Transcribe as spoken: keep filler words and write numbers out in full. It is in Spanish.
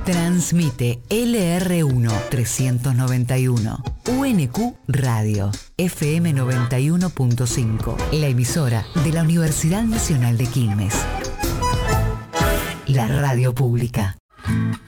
Transmite L R uno trescientos noventa y uno, U N Q Radio, F M noventa y uno punto cinco, la emisora de la Universidad Nacional de Quilmes. La radio pública.